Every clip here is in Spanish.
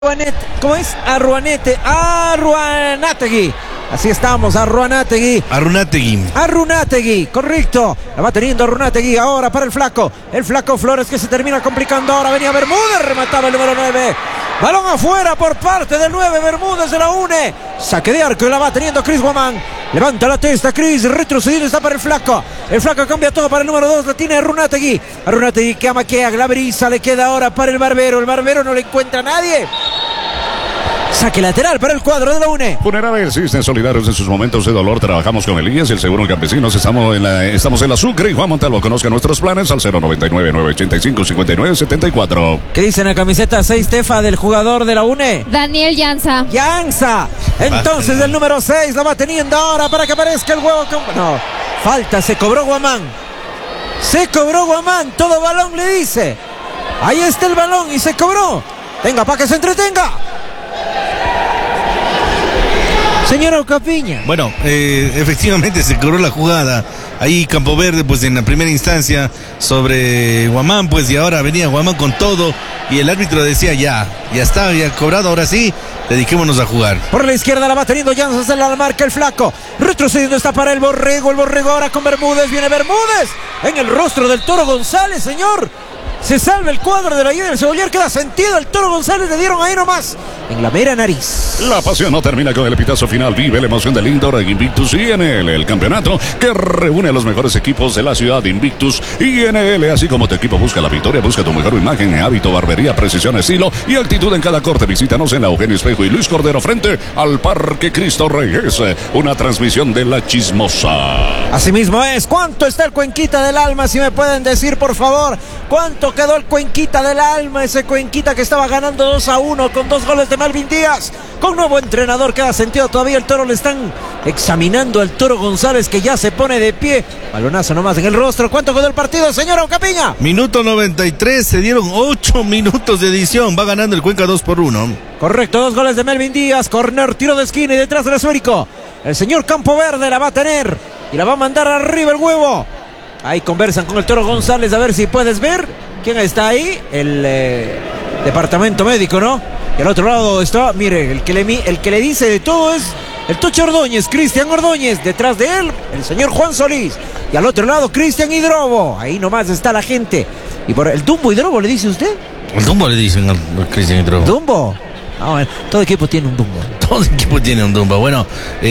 ¿Cómo es? Arruanategui. Así estamos, Arruanategui, correcto. La va teniendo Arruanategui ahora para el flaco Flores, que se termina complicando ahora. Venía Bermúdez, remataba el número 9. Balón afuera por parte del 9, Bermúdez de la UNE. Saque de arco y la va teniendo Chris Guamán. Levanta la testa, Chris, retrocediendo está para el flaco. El flaco cambia todo para el número 2, la tiene Arruanategui que amaquea, la brisa le queda ahora para el Barbero no le encuentra a nadie. Saque lateral para el cuadro de la UNE. Funerales Cisnes Solidarios en sus momentos de dolor. Trabajamos con Elías y el Seguro Campesinos. Estamos en la Sucre y Juan Montalvo. Conozca nuestros planes al 099-985-5974. ¿Qué dice en la camiseta 6, Tefa, del jugador de la UNE? Daniel Llanza. Entonces el número 6 la va teniendo ahora para que aparezca el huevo. No, falta, se cobró Guamán. Todo balón le dice. Ahí está el balón y se cobró. Venga, para que se entretenga. Señora Ocapiña. Bueno, efectivamente se cobró la jugada. Ahí Campo Verde, pues en la primera instancia sobre Guamán, pues y ahora venía Guamán con todo. Y el árbitro decía ya está, ya cobrado, ahora sí, dediquémonos a jugar. Por la izquierda la va teniendo Llanza, se la marca el flaco. Retrocediendo está para el Borrego ahora con Bermúdez. Viene Bermúdez en el rostro del Toro González, señor. Se salva el cuadro de la guía del Ceboller, queda sentido. El Toro González le dieron ahí nomás, en la mera nariz. La pasión no termina con el pitazo final. Vive la emoción del Indoor Invictus INL, el campeonato que reúne a los mejores equipos de la ciudad. Invictus INL, así como tu equipo busca la victoria, busca tu mejor imagen, hábito, barbería, precisión, estilo y actitud en cada corte. Visítanos en la Eugenio Espejo y Luis Cordero frente al Parque Cristo Reyes. Una transmisión de La Chismosa. Asimismo es. ¿Cuánto está el Cuenquita del Alma? Si me pueden decir, por favor, ¿cuánto quedó el Cuenquita del Alma? Ese Cuenquita que estaba ganando 2-1 con 2 goles de Melvin Díaz. Con nuevo entrenador, queda sentido todavía. El Toro le están examinando al Toro González, que ya se pone de pie. Balonazo nomás en el rostro. ¿Cuánto quedó el partido, señora Ocapiña? Minuto 93, se dieron 8 minutos de edición. Va ganando el Cuenca 2-1. Correcto, 2 goles de Melvin Díaz. Corner, tiro de esquina y detrás del esférico. El señor Campo Verde la va a tener y la va a mandar arriba el huevo. Ahí conversan con el Toro González, a ver si puedes ver quién está ahí. El departamento médico, ¿no? Y al otro lado está, mire, el que le dice de todo es el Tocho Ordóñez, Cristian Ordóñez. Detrás de él, el señor Juan Solís. Y al otro lado, Cristian Hidrobo. Ahí nomás está la gente. Y por el Dumbo Hidrobo, ¿le dice usted? El Dumbo le dicen al Cristian Hidrobo. ¿Dumbo? No, todo equipo tiene un Dumbo. Todo equipo tiene un Dumbo. Bueno,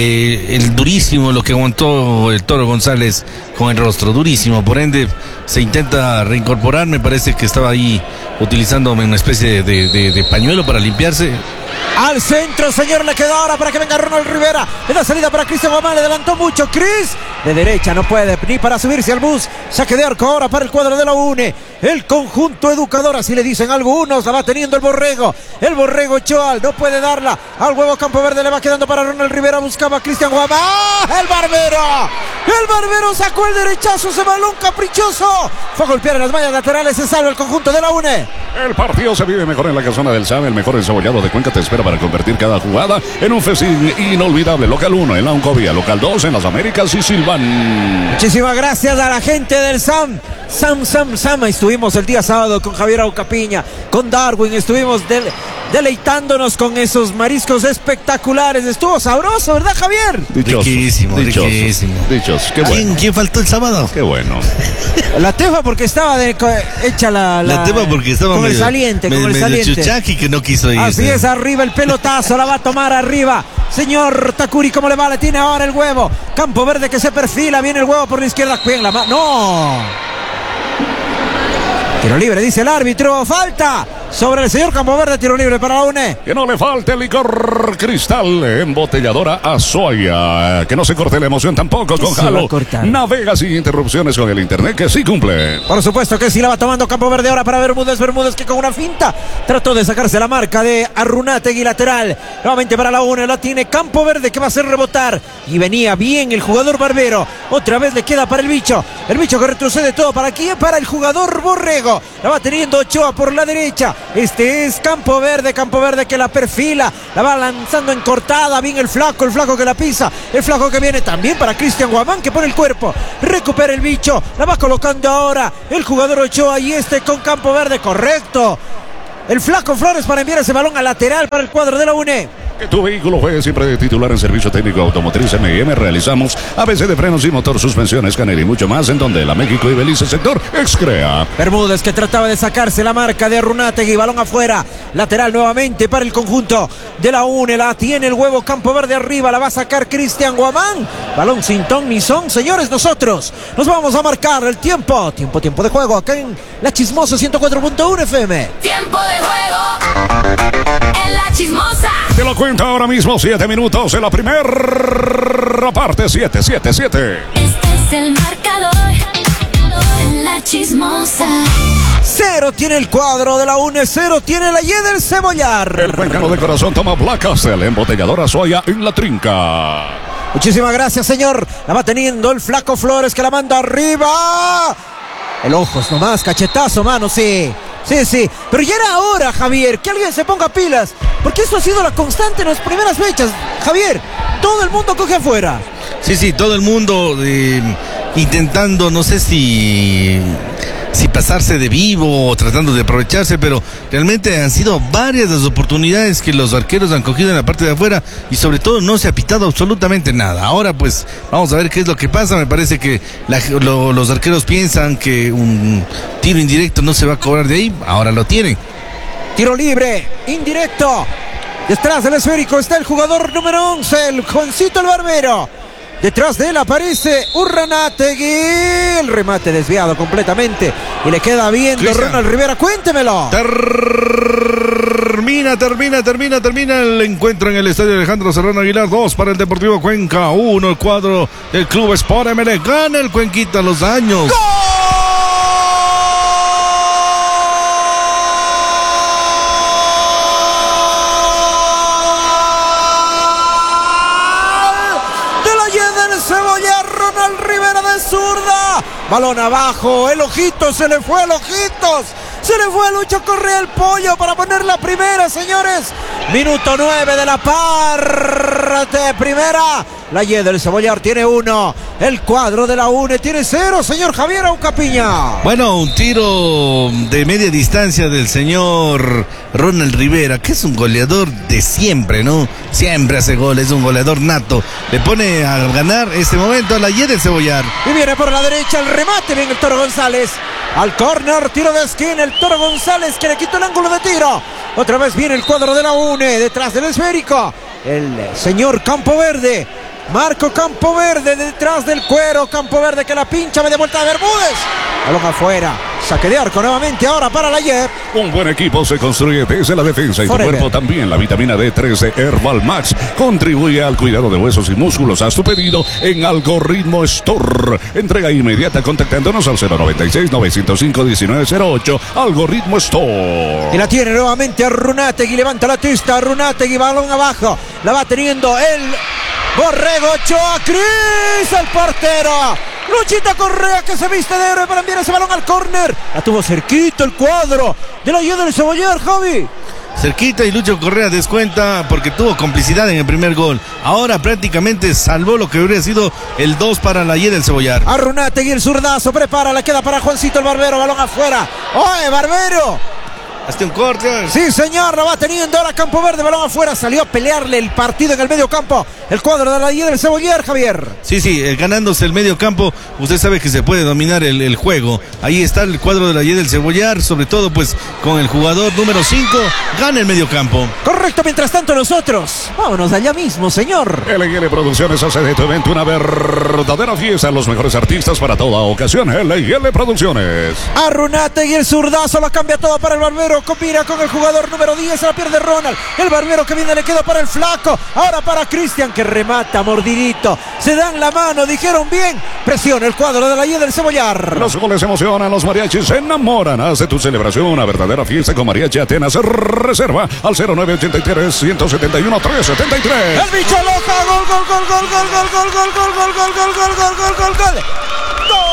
el durísimo lo que aguantó el Toro González con el rostro, durísimo. Por ende, se intenta reincorporar. Me parece que estaba ahí utilizando una especie de pañuelo para limpiarse. Al centro, señor, le queda ahora para que venga Ronald Rivera. En la salida para Cristian Guamán, le adelantó mucho Cris. De derecha no puede ni para subirse al bus. Saque de arco ahora para el cuadro de la UNE. El conjunto educador, así le dicen algunos. La va teniendo el Borrego. El Borrego Choal no puede darla. Al huevo Campo Verde le va quedando para Ronald Rivera. Buscaba a Cristian Guamán. ¡Ah! El Barbero sacó el derechazo. Ese balón caprichoso. Fue a golpear en las mallas laterales. Se salva el conjunto de la UNE. El partido se vive mejor en la casona del SAM. El mejor encebollado de Cuenca te espera para convertir cada jugada en un festín inolvidable. Local 1 en la Oncovia, local 2 en las Américas y Silván. Muchísimas gracias a la gente del SAM. SAM. Estuvimos el día sábado con Javier Ocapiña, con Darwin. Estuvimos deleitándonos con esos mariscos espectaculares. Estuvo sabroso, ¿verdad, Javier? Riquísimo. Dichos, qué bueno. ¿Quién faltó el sábado? Qué bueno. La Tefa porque estaba hecha la Tefa porque estaba con el saliente. Chuchaki que no quiso ir. Así es, arriba el pelotazo, la va a tomar arriba. Señor Takuri, ¿cómo le va? Le tiene ahora el huevo. Campo Verde que se perfila, viene el huevo por la izquierda. ¡No! Tiro libre, dice el árbitro. Falta sobre el señor Campo Verde. Tiro libre para la UNE. Que no le falte el licor Cristal, embotelladora Azuaya. Que no se corte la emoción tampoco con Jalo. Navega sin interrupciones con el internet que sí cumple. Por supuesto que sí, la va tomando Campo Verde ahora para Bermúdez que con una finta trató de sacarse la marca de Arruanategui lateral. Nuevamente para la UNE, la tiene Campo Verde que va a hacer rebotar. Y venía bien el jugador Barbero. Otra vez le queda para el bicho. El bicho que retrocede todo para aquí, para el jugador Borrego. La va teniendo Ochoa por la derecha. Este es Campo Verde que la perfila. La va lanzando en cortada. Bien el flaco que la pisa. El flaco que viene también para Cristian Guamán, que pone el cuerpo. Recupera el bicho. La va colocando ahora el jugador Ochoa. Y con Campo Verde, correcto. el Flaco Flores para enviar ese balón a lateral para el cuadro de la UNE. Que tu vehículo juegue siempre de titular en servicio técnico automotriz M&M. Realizamos ABC de frenos y motor, suspensiones, canal y mucho más, en donde la México y Belice sector Excrea. Bermúdez que trataba de sacarse la marca de Arrunátegui, balón afuera, lateral nuevamente para el conjunto de la UNE, la tiene el huevo Campo Verde arriba, la va a sacar Cristian Guamán, balón sin ton ni son. Señores, nosotros nos vamos a marcar el tiempo de juego acá en La Chismosa 104.1 FM. Tiempo de juego en La Chismosa. Te lo cuento ahora mismo, 7 minutos en la primera parte, 7. Este es el marcador en La Chismosa. 0 tiene el cuadro de la UNE, 0 tiene la Y del Cebollar. El cuencano de corazón toma Black Castle, embotelladora Soya en la trinca. Muchísimas gracias, señor. La va teniendo el Flaco Flores que la manda arriba. El ojos nomás, cachetazo, mano, sí. Pero ya era hora, Javier, que alguien se ponga pilas, porque eso ha sido la constante en las primeras fechas. Javier, todo el mundo coge afuera. Sí, todo el mundo intentando, no sé si pasarse de vivo o tratando de aprovecharse, pero realmente han sido varias las oportunidades que los arqueros han cogido en la parte de afuera y sobre todo no se ha pitado absolutamente nada. Ahora pues vamos a ver qué es lo que pasa. Me parece que los arqueros piensan que un tiro indirecto no se va a cobrar de ahí, ahora lo tienen. Tiro libre, indirecto. Detrás del esférico está el jugador número 11, el Juancito el Barbero. Detrás de él aparece Urranátegui. El remate desviado completamente. Y le queda viendo Ronald Rivera. Cuéntemelo. Termina el encuentro en el estadio Alejandro Serrano Aguilar. 2 para el Deportivo Cuenca, 1 el cuadro del Club Sport ML. Gana el Cuenquita a los años. ¡Gol! Cebollar, Ronald Rivera de zurda, balón abajo, el Ojitos, se le fue el Ojitos, se le fue a Lucho Correa el Pollo para poner la primera, señores. Minuto 9 de la parte primera. La Y del Cebollar tiene 1, el cuadro de la UNE tiene 0, señor Javier Aucapiña. Bueno, un tiro de media distancia del señor Ronald Rivera, que es un goleador de siempre, ¿no? Siempre hace goles, es un goleador nato. Le pone a ganar este momento a la Y del Cebollar. Y viene por la derecha el remate, bien el Toro González. Al córner, tiro de esquina, el Toro González que le quitó el ángulo de tiro. Otra vez viene el cuadro de la UNE, detrás del esférico. El señor Campo Verde. Marco Campo Verde detrás del cuero. Campo Verde que la pincha, media vuelta de Bermúdez. Balón afuera. Saque de arco nuevamente ahora para la YEP. Un buen equipo se construye desde la defensa y tu cuerpo también. La vitamina D3 de Herbal Max contribuye al cuidado de huesos y músculos. Haz tu pedido en Algoritmo Store. Entrega inmediata contactándonos al 096-905-1908. Algoritmo Store. Y la tiene nuevamente Arrunátegui. Levanta la testa. Arrunátegui, balón abajo. La va teniendo el Borrego Ochoa. Cris, el portero. Luchita Correa que se viste de héroe para enviar ese balón al córner. La tuvo cerquito el cuadro de la Y del Cebollar, Javi. Cerquita y Lucho Correa descuenta porque tuvo complicidad en el primer gol. Ahora prácticamente salvó lo que hubiera sido el 2 para la Y del Cebollar. Arrunátegui el zurdazo, prepara, la queda para Juancito el Barbero, balón afuera. ¡Oye, Barbero! Hasta un corte. Sí, señor, lo va teniendo ahora Campo Verde, balón afuera, salió a pelearle el partido en el medio campo, el cuadro de la Y del Cebollar, Javier. Sí, ganándose el medio campo, usted sabe que se puede dominar el juego. Ahí está el cuadro de la Y del Cebollar, sobre todo pues con el jugador número 5, gana el medio campo. Correcto, mientras tanto nosotros, vámonos allá mismo, señor. LL Producciones hace de tu evento una verdadera fiesta, los mejores artistas para toda ocasión. LL Producciones. Arrunátegui el zurdazo, lo cambia todo para el Barbero. Combina con el jugador número 10, se la pierde Ronald. El Barbero que viene le quedó para el Flaco. Ahora para Cristian que remata mordidito. Se dan la mano, dijeron bien. Presiona el cuadro de la Y del Cebollar. Los goles emocionan, los mariachis se enamoran. Haz de tu celebración una verdadera fiesta con Mariachi Atenas. Reserva al 0983-171-373. El bicho loca, gol.